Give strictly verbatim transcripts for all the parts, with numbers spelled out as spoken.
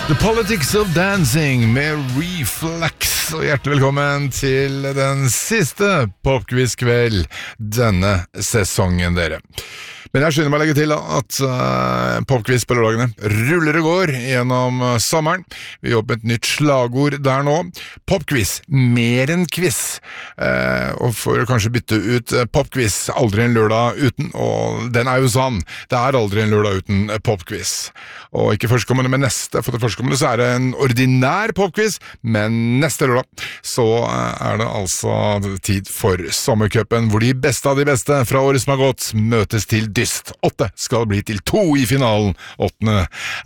The Politics of Dancing med Reflex, og hjertelig velkommen til den siste popquiz-kveld denne sesongen, dere. Men jeg skynder meg å legge til at uh, popquiz på lørdagene ruller og går gjennom uh, sommeren. Vi jobber med et nytt slagord der nå. Popquiz, mer enn quiz. Uh, og for å kanskje bytte ut uh, popquiz, aldri en lørdag uten, og den er jo sann. Det er aldri en lørdag uten uh, popquiz. Og ikke førstkommende med neste, for det førstkommende så er det en ordinær popquiz, men neste lørdag så uh, er det altså tid for sommercupen, hvor de beste av de beste fra året som har gått møtes til dyst. Åtte skal bli til to i finalen åttende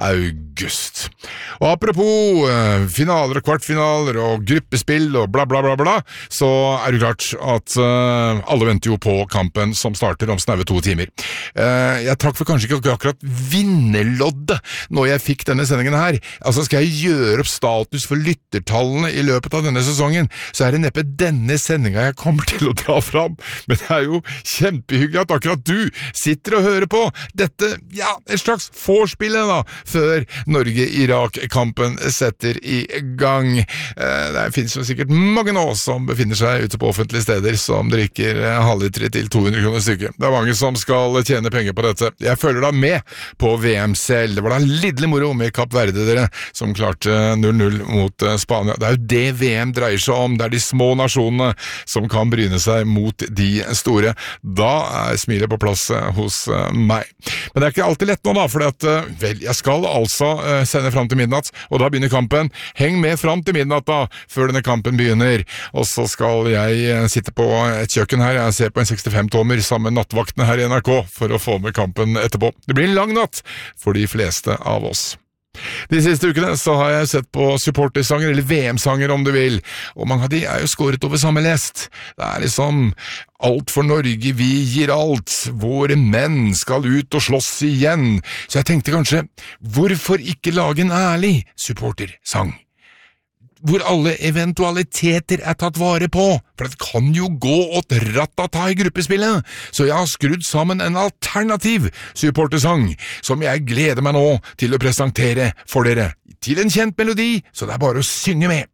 august. Og apropos uh, finaler og kvartfinaler og gruppespill og bla bla bla bla, så er det klart at uh, alle venter jo på kampen som starter om snaue to timer. Uh, jeg trakk for kanskje ikke akkurat vinnerloddet når jeg fikk denne sendingen her. Altså skal jeg gjøre opp status for lyttertallene i løpet av denne sesongen, så er det neppe denne sendinga jeg kommer til å dra fram. Men det er jo kjempehyggelig at akkurat du sitter og hører på dette, ja, et slags vorspillet da, før Norge-Irak-kampen setter i gang. Det finnes jo sikkert mange nå som befinner seg ute på offentlige steder som drikker halvlitre til to hundre kroner stykket. Det er mange som skal tjene penger på dette. Jeg følger da med på V M selv. Det var da lidderlig moro med Kapp Verde, dere, som klarte null null mot Spania. Det er jo det V M dreier seg om. Det er de små nasjonene som kan bryne seg mot de store. Da er smilet på plass hos meg. Men det er ikke alltid lett nå da, for at, vel, jeg skal altså uh, sende frem til midnatt, og da begynner kampen. Heng med frem til midnatt da, før denne kampen begynner. Og så skal jeg uh, sitte på et kjøkken her, jeg ser på en sekstifem tommer sammen med nattvaktene her i N R K, for å få med kampen etterpå. Det blir en lang natt for de fleste av oss. De siste ukene så har jeg sett på supportersanger, eller V M-sanger om du vil, og mange av de er jo skåret over samme lest. Det er liksom alt for Norge, vi gir alt, våre menn skal ut og slåss igjen. Så jeg tenkte kanskje, hvorfor ikke lage en ærlig supportersang? Hvor alle eventualiteter er tatt vare på, for det kan jo gå åt rattata i gruppespillet, så jeg har skrudd sammen en alternativ supportersang, som jeg gleder meg nå til å presentere for dere, til en kjent melodi, så det er bare å synge med.